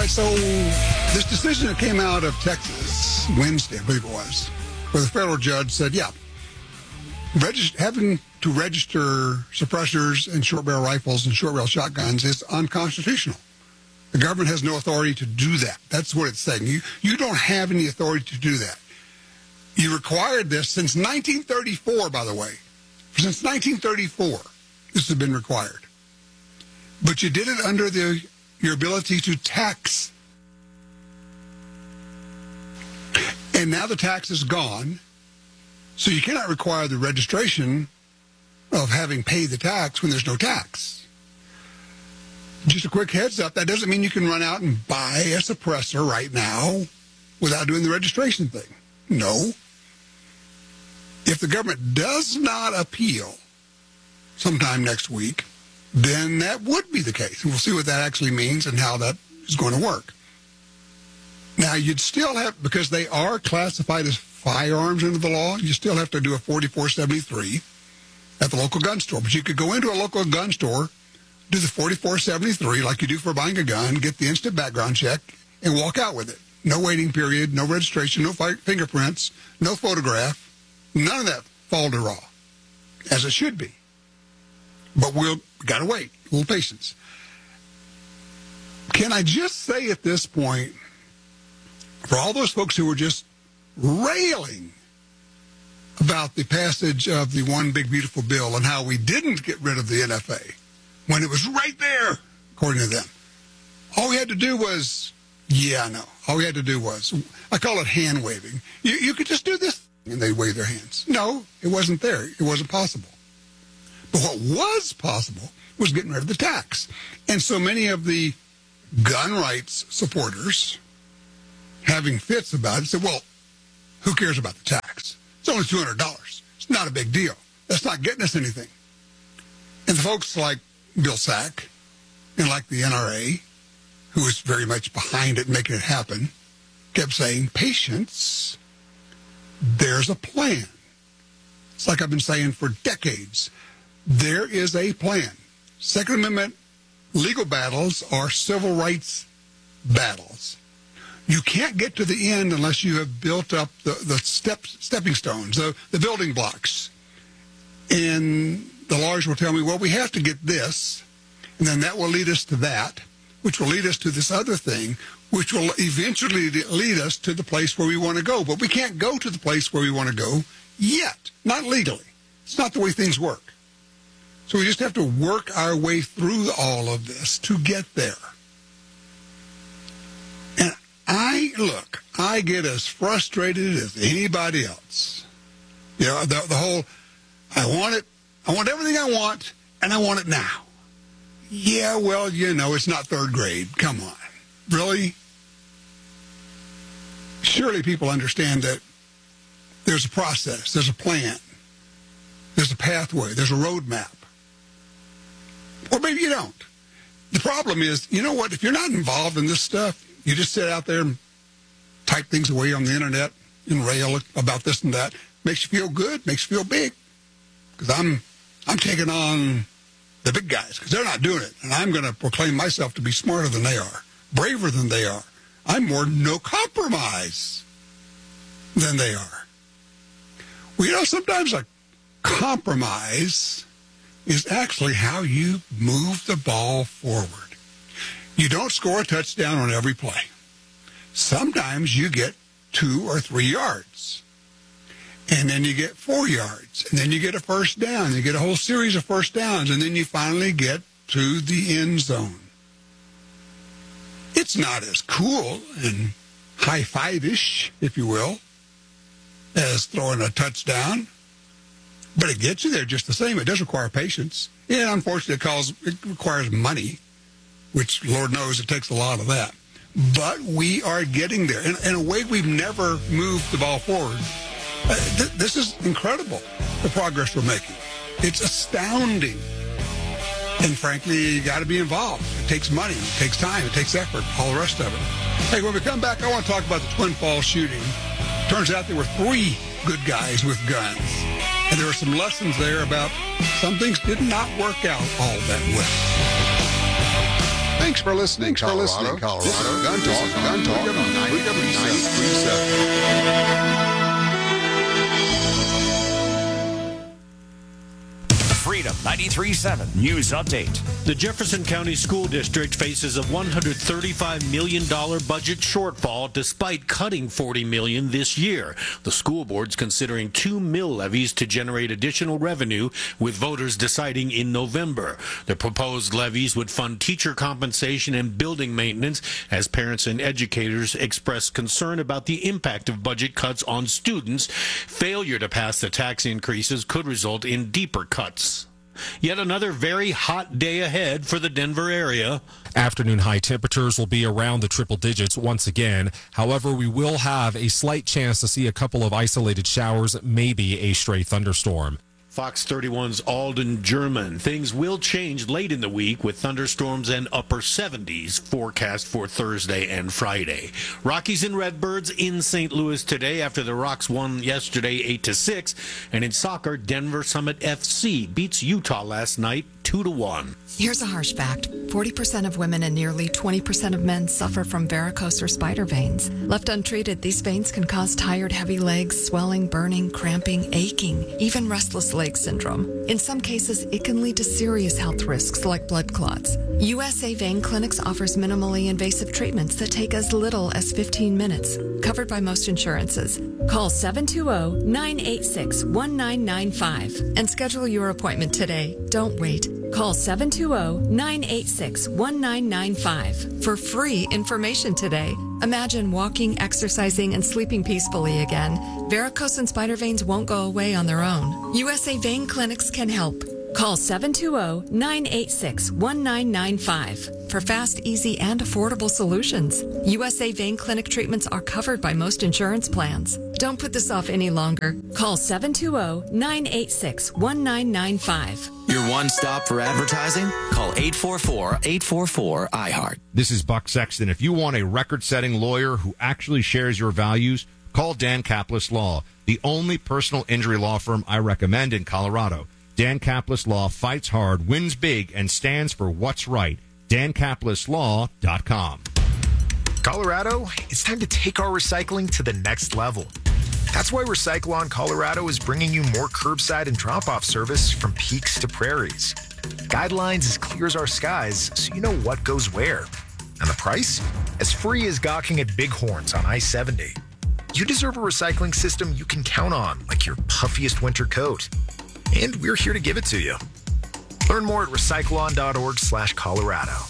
right, so this decision that came out of Texas Wednesday, I believe it was, where the federal judge said, yeah, having to register suppressors and short-barrel rifles and short-barrel shotguns is unconstitutional. The government has no authority to do that. That's what it's saying. You don't have any authority to do that. You required this since 1934, by the way. Since 1934, this has been required. But you did it under your ability to tax. And now the tax is gone, so you cannot require the registration of having paid the tax when there's no tax. Just a quick heads up, that doesn't mean you can run out and buy a suppressor right now without doing the registration thing. No. If the government does not appeal sometime next week, then that would be the case. We'll see what that actually means and how that is going to work. Now, you'd still have, because they are classified as firearms under the law, you still have to do a 4473 at the local gun store. But you could go into a local gun store, do the 4473 like you do for buying a gun, get the instant background check, and walk out with it. No waiting period, no registration, no fingerprints, no photograph. None of that fall to raw, as it should be. But we got to wait, a little patience. Can I just say at this point, for all those folks who were just railing about the passage of the One Big Beautiful Bill and how we didn't get rid of the NFA, when it was right there, according to them. All we had to do was, all we had to do was, I call it hand-waving. You could just do this, and they wave their hands. No, it wasn't there. It wasn't possible. But what was possible was getting rid of the tax. And so many of the gun rights supporters, having fits about it, said, well, who cares about the tax? It's only $200. It's not a big deal. That's not getting us anything. And the folks like Bill Sack and like the NRA, who was very much behind it, making it happen, kept saying, patience, there's a plan. It's like I've been saying for decades. There is a plan. Second Amendment legal battles are civil rights battles. You can't get to the end unless you have built up the stepping stones, the building blocks. And the lawyers will tell me, well, we have to get this, and then that will lead us to that, which will lead us to this other thing, which will eventually lead us to the place where we want to go. But we can't go to the place where we want to go yet, not legally. It's not the way things work. So we just have to work our way through all of this to get there. And I get as frustrated as anybody else. You know, the whole, I want everything I want, and I want it now. Yeah, well, it's not third grade. Come on. Really? Surely people understand that there's a process, there's a plan, there's a pathway, there's a roadmap. Or maybe you don't. The problem is, you know what? If you're not involved in this stuff, you just sit out there and type things away on the internet and rail about this and that. Makes you feel good, makes you feel big. Because I'm taking on the big guys because they're not doing it. And I'm going to proclaim myself to be smarter than they are, braver than they are. I'm more no compromise than they are. Well, sometimes a compromise is actually how you move the ball forward. You don't score a touchdown on every play. Sometimes you get 2 or 3 yards. And then you get 4 yards. And then you get a first down. You get a whole series of first downs. And then you finally get to the end zone. It's not as cool and high-five-ish, if you will, as throwing a touchdown. But it gets you there just the same. It does require patience. And unfortunately, it requires money, which, Lord knows, it takes a lot of that. But we are getting there. In a way, we've never moved the ball forward. This is incredible, the progress we're making. It's astounding. And frankly, you got to be involved. It takes money, it takes time, it takes effort, all the rest of it. Hey, when we come back, I want to talk about the Twin Falls shooting. Turns out there were 3 good guys with guns. And there were some lessons there about some things did not work out all that well. Thanks for listening, Colorado. This is Gun Talk, Freedom 93.7. Freedom 93.7 News Update. The Jefferson County School District faces a $135 million budget shortfall despite cutting $40 million this year. The school board's considering 2 mill levies to generate additional revenue, with voters deciding in November. The proposed levies would fund teacher compensation and building maintenance as parents and educators express concern about the impact of budget cuts on students. Failure to pass the tax increases could result in deeper cuts. Yet another very hot day ahead for the Denver area. Afternoon high temperatures will be around the triple digits once again. However, we will have a slight chance to see a couple of isolated showers, maybe a stray thunderstorm. Fox 31's Alden German. Things will change late in the week with thunderstorms and upper 70s forecast for Thursday and Friday. Rockies and Redbirds in St. Louis today after the Rocks won yesterday 8-6. And in soccer, Denver Summit FC beats Utah last night 2-1. Here's a harsh fact. 40% of women and nearly 20% of men suffer from varicose or spider veins. Left untreated, these veins can cause tired, heavy legs, swelling, burning, cramping, aching, even restless leg syndrome. In some cases, it can lead to serious health risks like blood clots. USA Vein Clinics offers minimally invasive treatments that take as little as 15 minutes, covered by most insurances. Call 720-986-1995 and schedule your appointment today. Don't wait. Call 720-986-1995 for free information today. Imagine walking, exercising, and sleeping peacefully again. Varicose and spider veins won't go away on their own. USA Vein Clinics can help. Call 720-986-1995 for fast, easy, and affordable solutions. USA Vein Clinic treatments are covered by most insurance plans. Don't put this off any longer. Call 720-986-1995. Your one stop for advertising? Call 844-844-iHeart. This is Buck Sexton. If you want a record-setting lawyer who actually shares your values, call Dan Kaplis Law, the only personal injury law firm I recommend in Colorado. Dan Kaplis Law fights hard, wins big, and stands for what's right. DanKaplisLaw.com. Colorado, it's time to take our recycling to the next level. That's why Recyclon Colorado is bringing you more curbside and drop-off service from peaks to prairies. Guidelines as clear as our skies, so you know what goes where. And the price? As free as gawking at bighorns on I-70. You deserve a recycling system you can count on, like your puffiest winter coat. And we're here to give it to you. Learn more at recyclon.org/Colorado.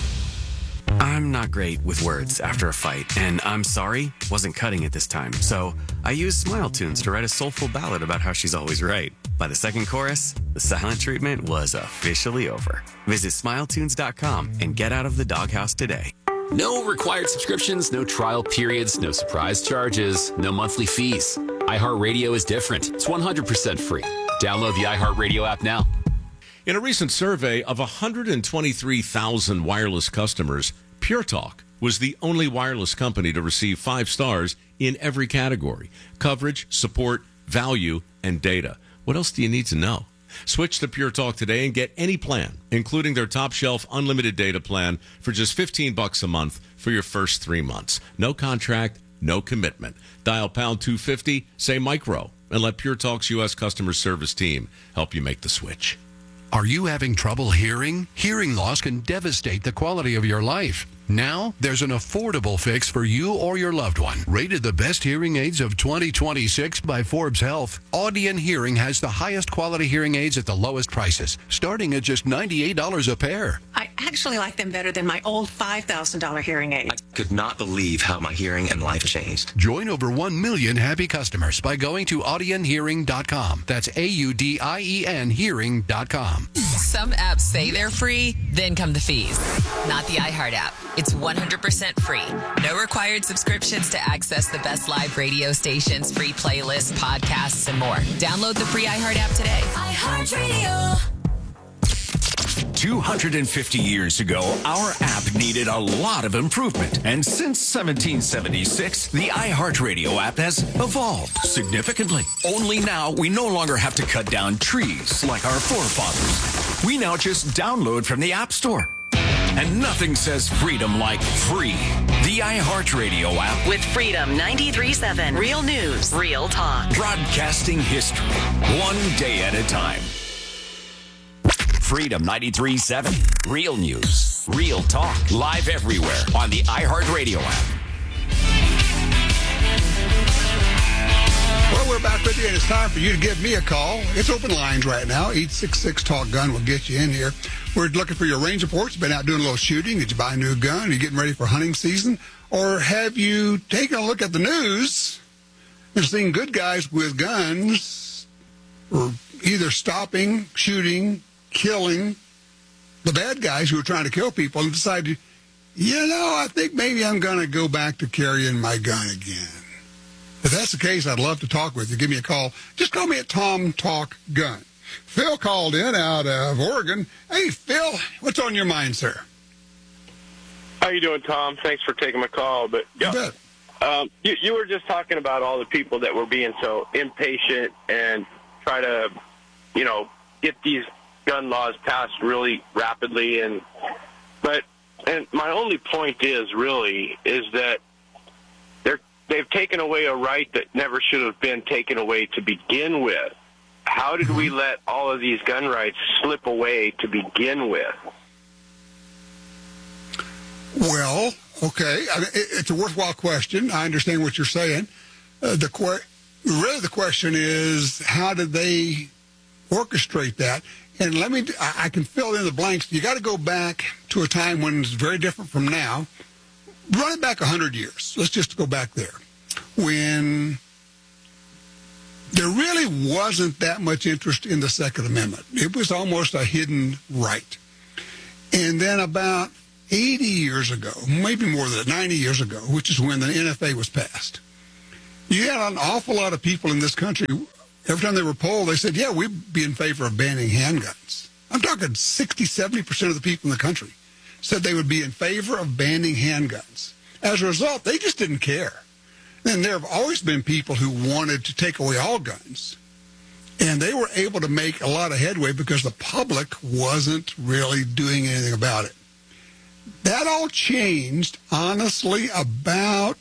I'm not great with words after a fight, and I'm sorry, wasn't cutting it this time. So I used Smile Tunes to write a soulful ballad about how she's always right. By the second chorus, the silent treatment was officially over. Visit smiletunes.com and get out of the doghouse today. No required subscriptions, no trial periods, no surprise charges, no monthly fees. iHeartRadio is different. It's 100% free. Download the iHeartRadio app now. In a recent survey of 123,000 wireless customers, Pure Talk was the only wireless company to receive 5 stars in every category: coverage, support, value, and data. What else do you need to know? Switch to Pure Talk today and get any plan, including their top shelf unlimited data plan for just $15 a month for your first 3 months. No contract, no commitment. Dial pound 250, say micro, and let Pure Talk's U.S. customer service team help you make the switch. Are you having trouble hearing? Hearing loss can devastate the quality of your life. Now, there's an affordable fix for you or your loved one. Rated the best hearing aids of 2026 by Forbes Health, Audion Hearing has the highest quality hearing aids at the lowest prices, starting at just $98 a pair. I actually like them better than my old $5,000 hearing aid. I could not believe how my hearing and life changed. Join over 1 million happy customers by going to audionhearing.com. That's AUDIEN hearing.com. Some apps say they're free, then come the fees. Not the iHeart app. It's 100% free. No required subscriptions to access the best live radio stations, free playlists, podcasts, and more. Download the free iHeart app today. iHeartRadio. 250 years ago, our app needed a lot of improvement. And since 1776, the iHeartRadio app has evolved significantly. Only now, we no longer have to cut down trees like our forefathers. We now just download from the App Store. And nothing says freedom like free. The iHeartRadio app. With Freedom 93.7. Real news, real talk. Broadcasting history. One day at a time. Freedom 93.7. Real news, real talk. Live everywhere on the iHeartRadio app. Well, we're back with you, and it's time for you to give me a call. It's open lines right now. 866-TALK-GUN will get you in here. We're looking for your range reports. You've been out doing a little shooting. Did you buy a new gun? Are you getting ready for hunting season? Or have you taken a look at the news and seen good guys with guns or either stopping, shooting, killing the bad guys who are trying to kill people and decided, I think maybe I'm going to go back to carrying my gun again. If that's the case, I'd love to talk with you. Give me a call. Just call me at Tom Talk Gun. Phil called in out of Oregon. Hey, Phil, what's on your mind, sir? How you doing, Tom? Thanks for taking my call. But yeah, you were just talking about all the people that were being so impatient and try to, get these gun laws passed really rapidly. And my only point is that they've taken away a right that never should have been taken away to begin with. How did we let all of these gun rights slip away to begin with? Well, okay. It's a worthwhile question. I understand what you're saying. The question is, how did they orchestrate that? And I can fill in the blanks. You got to go back to a time when it's very different from now. Run it back 100 years. Let's just go back there. When there really wasn't that much interest in the Second Amendment. It was almost a hidden right. And then about 80 years ago, maybe more than that, 90 years ago, which is when the NFA was passed, you had an awful lot of people in this country, every time they were polled, they said, yeah, we'd be in favor of banning handguns. I'm talking 60, 70% of the people in the country said they would be in favor of banning handguns. As a result, they just didn't care. And there have always been people who wanted to take away all guns. And they were able to make a lot of headway because the public wasn't really doing anything about it. That all changed, honestly, about,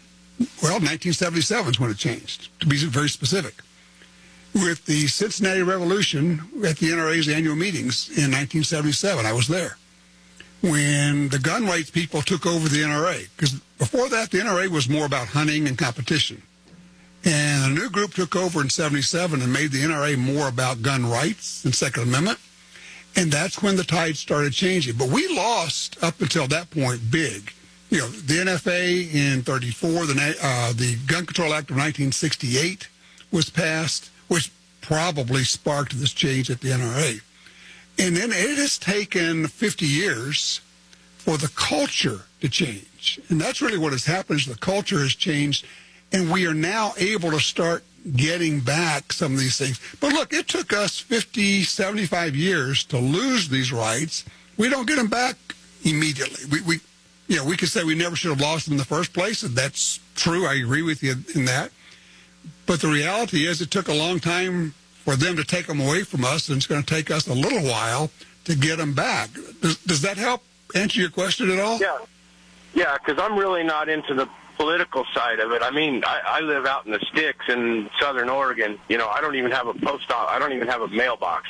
1977 is when it changed, to be very specific. With the Cincinnati Revolution at the NRA's annual meetings in 1977. I was there when the gun rights people took over the NRA. Because before that, the NRA was more about hunting and competition. And a new group took over in 77 and made the NRA more about gun rights and Second Amendment. And that's when the tide started changing. But we lost up until that point big. The NFA in 34, the Gun Control Act of 1968 was passed, which probably sparked this change at the NRA. And then it has taken 50 years for the culture to change. And that's really what has happened is the culture has changed, and we are now able to start getting back some of these things. But look, it took us 50, 75 years to lose these rights. We don't get them back immediately. We could say we never should have lost them in the first place, and that's true. I agree with you in that. But the reality is it took a long time for them to take them away from us, and it's going to take us a little while to get them back. Does that help answer your question at all? Yeah, because I'm really not into the political side of it. I mean, I live out in the sticks in southern Oregon. I don't even have a post office. I don't even have a mailbox.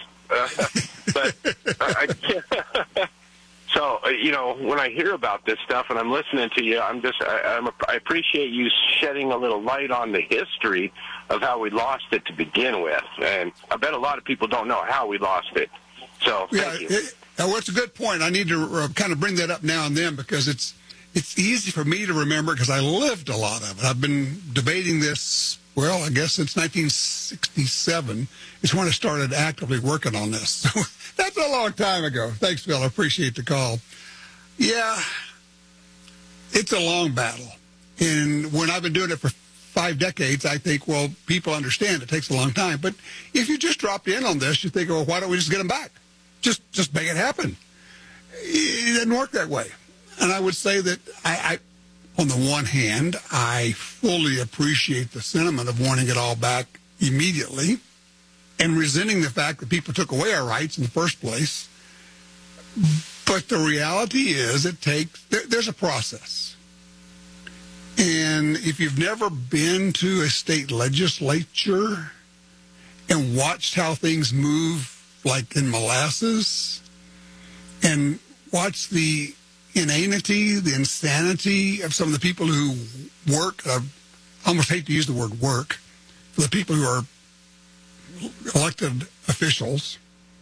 So, when I hear about this stuff and I'm listening to you, I appreciate you shedding a little light on the history of how we lost it to begin with. And I bet a lot of people don't know how we lost it. So, thank you. It's a good point. I need to kind of bring that up now and then because it's easy for me to remember because I lived a lot of it. I've been debating this, I guess since 1967 is when I started actively working on this. So that's a long time ago. Thanks, Phil. I appreciate the call. Yeah, it's a long battle. And when I've been doing it for 5 decades, I think, people understand it takes a long time. But if you just dropped in on this, you think, why don't we just get them back? Just make it happen. It doesn't work that way. And I would say that I on the one hand, I fully appreciate the sentiment of wanting it all back immediately and resenting the fact that people took away our rights in the first place. But But the reality is there's a process. And if you've never been to a state legislature and watched how things move like in molasses and watch the inanity, the insanity of some of the people who work, I almost hate to use the word work, for the people who are elected officials,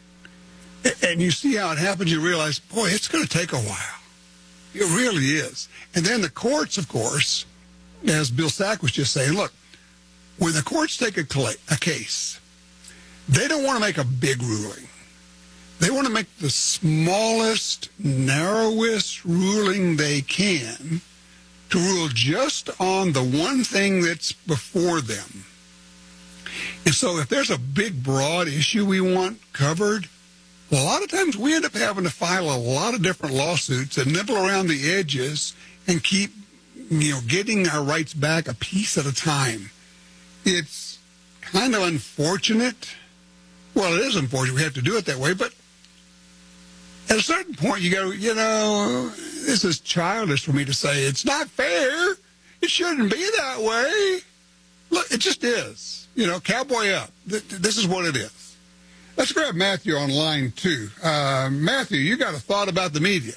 and you see how it happens, you realize, boy, it's going to take a while. It really is. And then the courts, of course, as Bill Sack was just saying, look, when the courts take a case, they don't want to make a big ruling. They want to make the smallest, narrowest ruling they can to rule just on the one thing that's before them. And so if there's a big, broad issue we want covered, a lot of times we end up having to file a lot of different lawsuits and nibble around the edges and keep, getting our rights back a piece at a time. It's kind of unfortunate. Well, it is unfortunate we have to do it that way, but at a certain point you go, this is childish for me to say. It's not fair. It shouldn't be that way. Look, it just is. Cowboy up. This is what it is. Let's grab Matthew on line 2. Matthew, you got a thought about the media?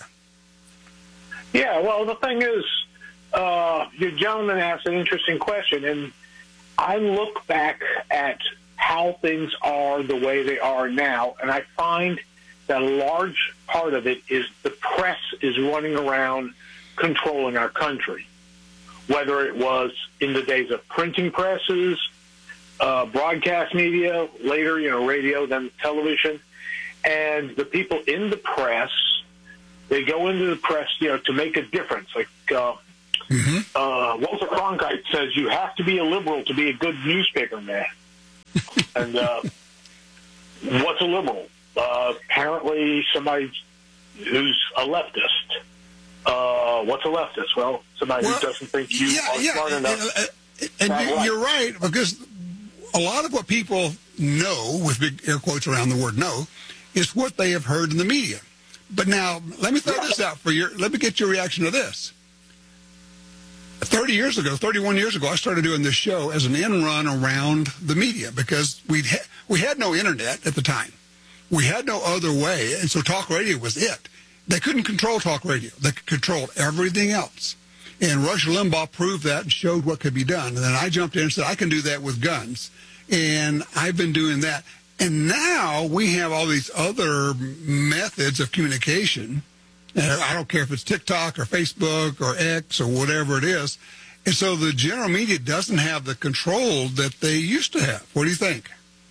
Yeah, well, the thing is, your gentleman asked an interesting question, and I look back at how things are the way they are now, and I find that a large part of it is the press is running around controlling our country, whether it was in the days of printing presses, broadcast media, later, radio, then television. And the people in the press, they go into the press, to make a difference. Like Walter Cronkite says, you have to be a liberal to be a good newspaper man. And what's a liberal? Apparently somebody who's a leftist. What's a leftist? Well, somebody who doesn't think you are smart enough. And you're right, because a lot of what people know, with big air quotes around the word know, is what they have heard in the media. But now, let me throw this out let me get your reaction to this. 31 years ago, I started doing this show as an end run around the media because we had no internet at the time. We had no other way, and so talk radio was it. They couldn't control talk radio. They could control everything else. And Rush Limbaugh proved that and showed what could be done. And then I jumped in and said, I can do that with guns. And I've been doing that. And now we have all these other methods of communication. I don't care if it's TikTok or Facebook or X or whatever it is. And so the general media doesn't have the control that they used to have. What do you think?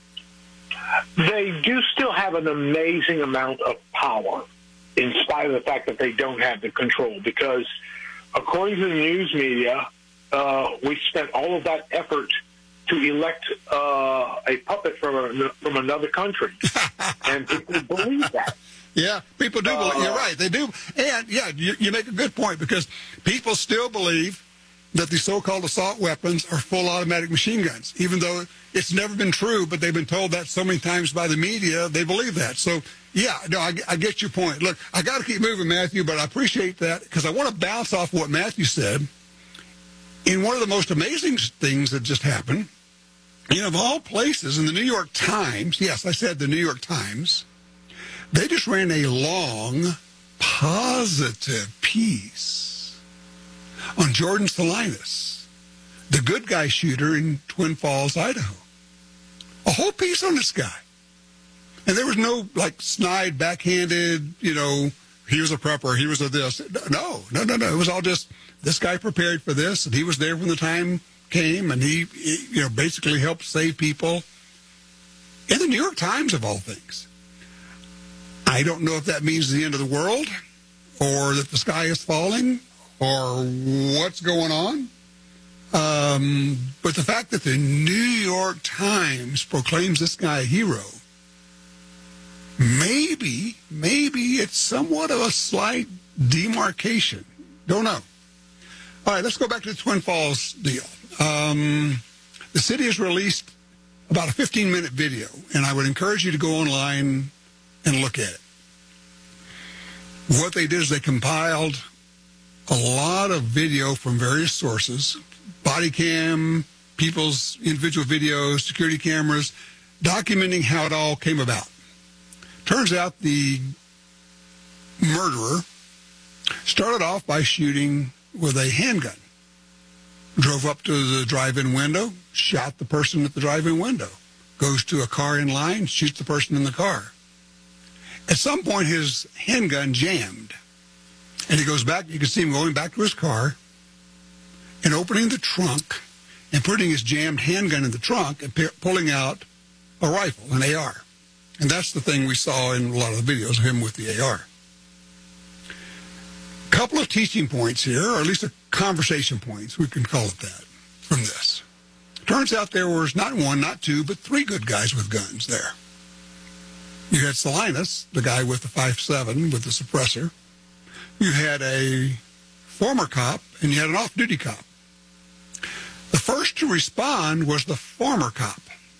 They do still have an amazing amount of power, in spite of the fact that they don't have the control. Because according to the news media, we spent all of that effort to elect a puppet from another country. And people believe that. Yeah, people do believe. You're right. They do. And, you make a good point, because people still believe that the so-called assault weapons are full automatic machine guns, even though it's never been true, but they've been told that so many times by the media, they believe that. So, I get your point. Look, I got to keep moving, Matthew, but I appreciate that, because I want to bounce off what Matthew said. In one of the most amazing things that just happened, of all places, in the New York Times, yes, I said the New York Times, they just ran a long, positive piece on Jordan Salinas, the good guy shooter in Twin Falls, Idaho. A whole piece on this guy. And there was no, snide, backhanded, he was a prepper, he was a this. No. It was all just, this guy prepared for this, and he was there when the time came, and he basically helped save people. In the New York Times, of all things. I don't know if that means the end of the world, or that the sky is falling, or what's going on. But the fact that the New York Times proclaims this guy a hero, maybe it's somewhat of a slight demarcation. Don't know. All right, let's go back to the Twin Falls deal. The city has released about a 15-minute video, and I would encourage you to go online and look at it. What they did is they compiled a lot of video from various sources, body cam, people's individual videos, security cameras, documenting how it all came about. Turns out the murderer started off by shooting with a handgun. Drove up to the drive-in window, shot the person at the drive-in window. Goes to a car in line, shoots the person in the car. At some point, his handgun jammed. And he goes back, you can see him going back to his car and opening the trunk and putting his jammed handgun in the trunk and pulling out a rifle, an AR. And that's the thing we saw in a lot of the videos of him with the AR. Couple of teaching points here, or at least a conversation points, we can call it that, from this. Turns out there was not one, not two, but three good guys with guns there. You had Salinas, the guy with the 5.7 with the suppressor. You had a former cop, and you had an off-duty cop. The first to respond was the former cop.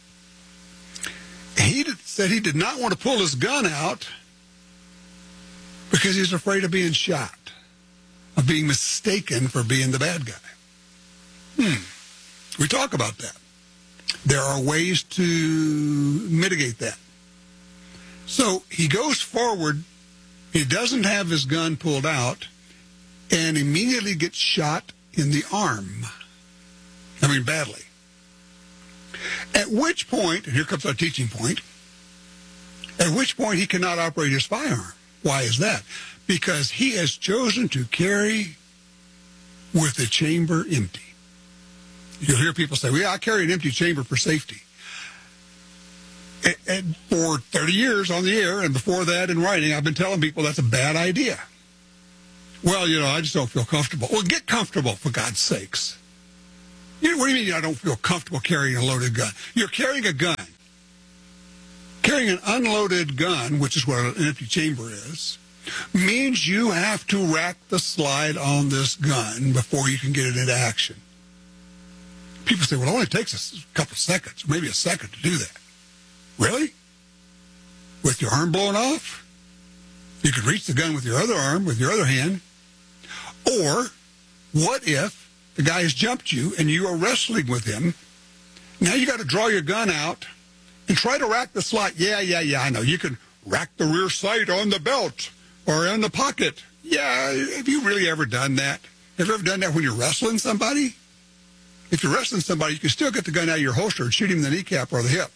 He said he did not want to pull his gun out because he's afraid of being shot, of being mistaken for being the bad guy. We talk about that. There are ways to mitigate that. So he goes forward, he doesn't have his gun pulled out, and immediately gets shot in the arm. I mean, badly. At which point, and here comes our teaching point, at which point he cannot operate his firearm. Why is that? Because he has chosen to carry with the chamber empty. You'll hear people say, well, I carry an empty chamber for safety. And for 30 years on the air, and before that in writing, I've been telling people that's a bad idea. Well, I just don't feel comfortable. Well, get comfortable, for God's sakes. What do you mean I don't feel comfortable carrying a loaded gun? You're carrying a gun. Carrying an unloaded gun, which is what an empty chamber is, means you have to rack the slide on this gun before you can get it into action. People say, well, it only takes a couple seconds, maybe a second to do that. Really? With your arm blown off? You could reach the gun with your other arm, with your other hand. Or, what if the guy has jumped you and you are wrestling with him? Now you got to draw your gun out and try to rack the slide. Yeah, I know. You can rack the rear sight on the belt or in the pocket. Yeah, have you really ever done that? Have you ever done that when you're wrestling somebody? If you're wrestling somebody, you can still get the gun out of your holster and shoot him in the kneecap or the hip.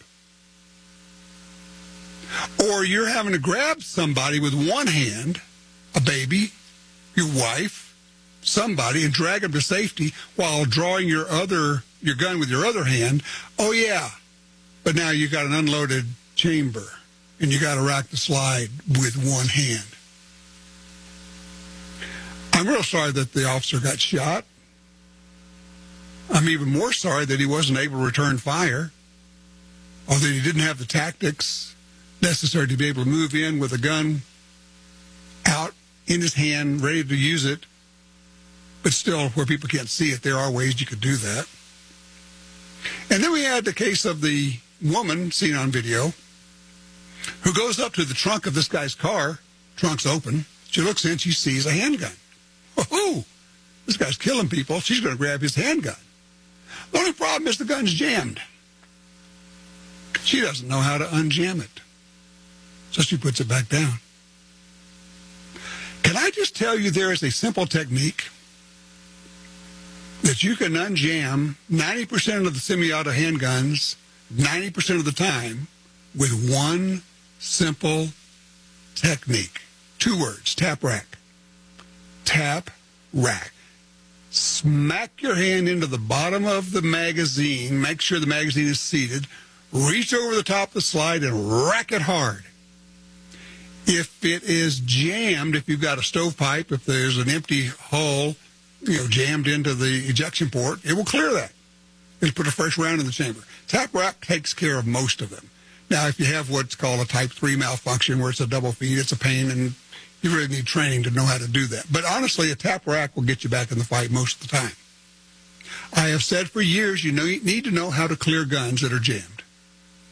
Or you're having to grab somebody with one hand, a baby, your wife, somebody, and drag them to safety while drawing your gun with your other hand. Oh, yeah. But now you got an unloaded chamber, and you got to rack the slide with one hand. I'm real sorry that the officer got shot. I'm even more sorry that he wasn't able to return fire, or that he didn't have the tactics necessary to be able to move in with a gun out in his hand, ready to use it, but still where people can't see it. There are ways you could do that. And then we had the case of the woman seen on video who goes up to the trunk of this guy's car, trunk's open. She looks in, she sees a handgun. Oh, this guy's killing people. She's going to grab his handgun. The only problem is the gun's jammed. She doesn't know how to unjam it. So she puts it back down. Can I just tell you there is a simple technique that you can unjam 90% of the semi-auto handguns 90% of the time with one simple technique. 2 words, tap rack. Tap rack. Smack your hand into the bottom of the magazine, make sure the magazine is seated, reach over the top of the slide and rack it hard. If it is jammed, if you've got a stovepipe, if there's an empty hole, jammed into the ejection port, it will clear that. It'll put a fresh round in the chamber. Tap rack takes care of most of them. Now, if you have what's called a type 3 malfunction where it's a double feed, it's a pain, and you really need training to know how to do that. But honestly, a tap rack will get you back in the fight most of the time. I have said for years, you need to know how to clear guns that are jammed.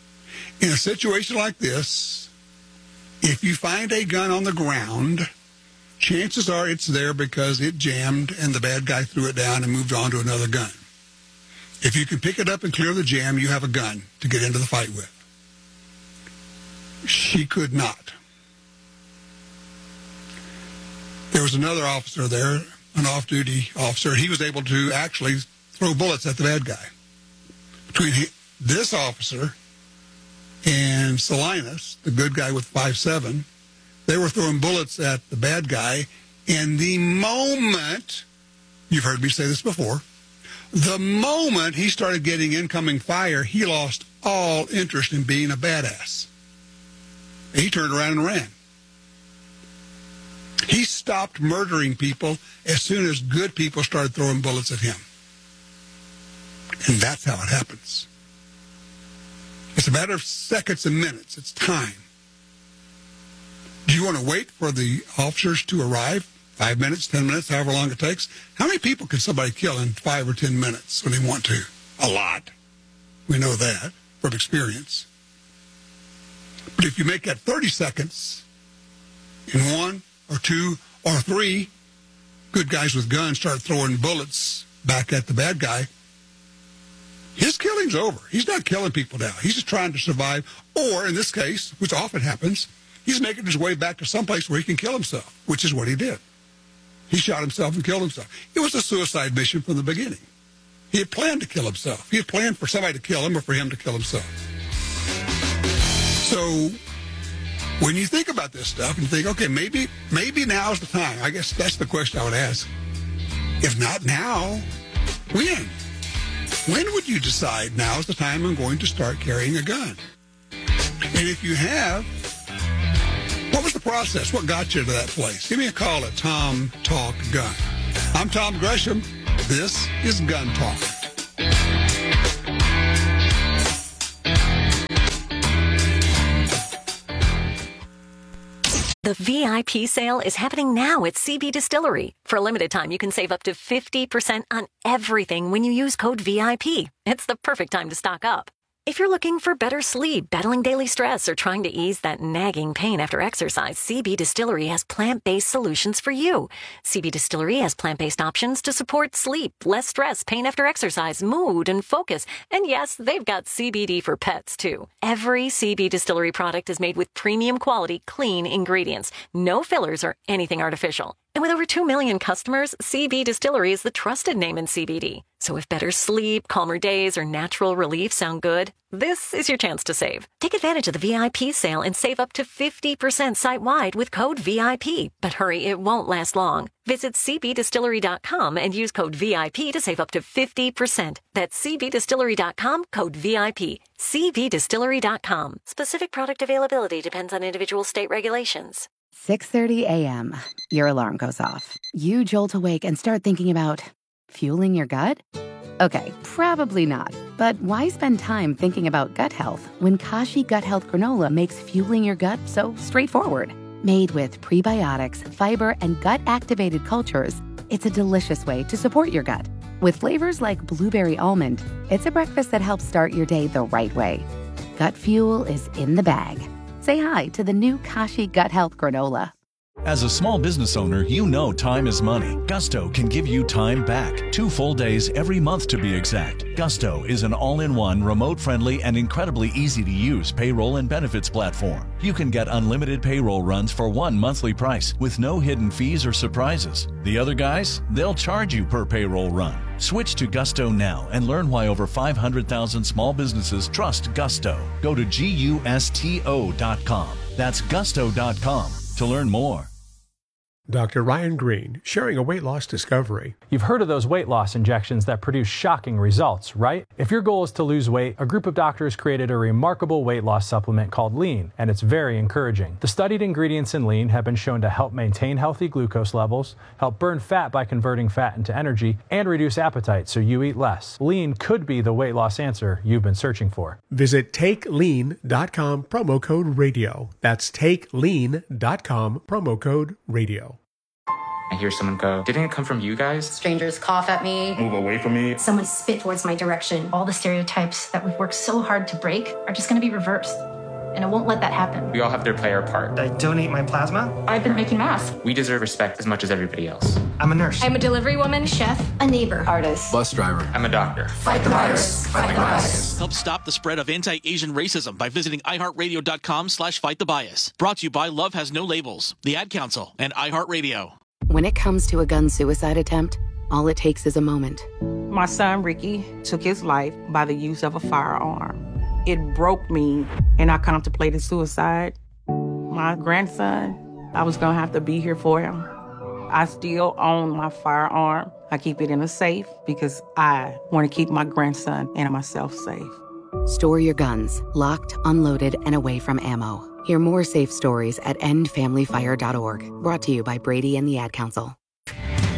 In a situation like this, if you find a gun on the ground chances are it's there because it jammed and the bad guy threw it down and moved on to another gun. If you can pick it up and clear the jam, you have a gun to get into the fight with. She could not. There was another officer there, an off-duty officer. He was able to actually throw bullets at the bad guy. Between this officer and Salinas, the good guy with 5.7, they were throwing bullets at the bad guy. And the moment, you've heard me say this before, the moment he started getting incoming fire, he lost all interest in being a badass. He turned around and ran. He stopped murdering people as soon as good people started throwing bullets at him. And that's how it happens. It's a matter of seconds and minutes. It's time. Do you want to wait for the officers to arrive? 5 minutes, 10 minutes, however long it takes? How many people can somebody kill in 5 or 10 minutes when they want to? A lot. We know that from experience. But if you make that 30 seconds in 1 or 2 or 3 good guys with guns start throwing bullets back at the bad guy, his killing's over. He's not killing people now. He's just trying to survive. Or, in this case, which often happens, he's making his way back to someplace where he can kill himself, which is what he did. He shot himself and killed himself. It was a suicide mission from the beginning. He had planned to kill himself. He had planned for somebody to kill him or for him to kill himself. So when you think about this stuff and you think, okay, maybe now's the time. I guess that's the question I would ask. If not now, when? When would you decide now's the time I'm going to start carrying a gun? And if you have, what was the process? What got you to that place? Give me a call at Tom Talk Gun. I'm Tom Gresham. This is Gun Talk. The VIP sale is happening now at CB Distillery. For a limited time, you can save up to 50% on everything when you use code VIP. It's the perfect time to stock up. If you're looking for better sleep, battling daily stress, or trying to ease that nagging pain after exercise, CB Distillery has plant-based solutions for you. CB Distillery has plant-based options to support sleep, less stress, pain after exercise, mood, and focus. And yes, they've got CBD for pets, too. Every CB Distillery product is made with premium quality, clean ingredients. No fillers or anything artificial. And with over 2 million customers, CB Distillery is the trusted name in CBD. So if better sleep, calmer days, or natural relief sound good, this is your chance to save. Take advantage of the VIP sale and save up to 50% site-wide with code VIP. But hurry, it won't last long. Visit cbdistillery.com and use code VIP to save up to 50%. That's cbdistillery.com, code VIP. cbdistillery.com. Specific product availability depends on individual state regulations. 6:30 a.m. Your alarm goes off. You jolt awake and start thinking about fueling your gut? Okay, probably not. But why spend time thinking about gut health when Kashi Gut Health Granola makes fueling your gut so straightforward? Made with prebiotics, fiber, and gut-activated cultures, it's a delicious way to support your gut. With flavors like blueberry almond, it's a breakfast that helps start your day the right way. Gut fuel is in the bag. Say hi to the new Kashi Gut Health Granola. As a small business owner, you know time is money. Gusto can give you time back. 2 full days every month to be exact. Gusto is an all-in-one, remote-friendly, and incredibly easy-to-use payroll and benefits platform. You can get unlimited payroll runs for one monthly price with no hidden fees or surprises. The other guys, they'll charge you per payroll run. Switch to Gusto now and learn why over 500,000 small businesses trust Gusto. Go to GUSTO.com. That's Gusto.com to learn more. Dr. Ryan Green, sharing a weight loss discovery. You've heard of those weight loss injections that produce shocking results, right? If your goal is to lose weight, a group of doctors created a remarkable weight loss supplement called Lean, and it's very encouraging. The studied ingredients in Lean have been shown to help maintain healthy glucose levels, help burn fat by converting fat into energy, and reduce appetite so you eat less. Lean could be the weight loss answer you've been searching for. Visit TakeLean.com, promo code radio. That's TakeLean.com, promo code radio. I hear someone go, "Didn't it come from you guys?" Strangers cough at me. Move away from me. Someone spit towards my direction. All the stereotypes that we've worked so hard to break are just going to be reversed. and I won't let that happen. We all have to play our part. I donate my plasma. I've been making masks. We deserve respect as much as everybody else. I'm a nurse. I'm a delivery woman, chef, a neighbor, artist, Bus driver. I'm a doctor. Fight the virus. Fight the bias. Help stop the spread of anti-Asian racism by visiting iHeartRadio.com/fightthebbias. Brought to you by Love Has No Labels, the Ad Council, and iHeartRadio. When it comes to a gun suicide attempt, all it takes is a moment. My son, Ricky, took his life by the use of a firearm. It broke me, and I contemplated suicide. My grandson, I was going to have to be here for him. I still own my firearm. I keep it in a safe because I want to keep my grandson and myself safe. Store your guns, locked, unloaded, and away from ammo. Hear more safe stories at endfamilyfire.org. Brought to you by Brady and the Ad Council.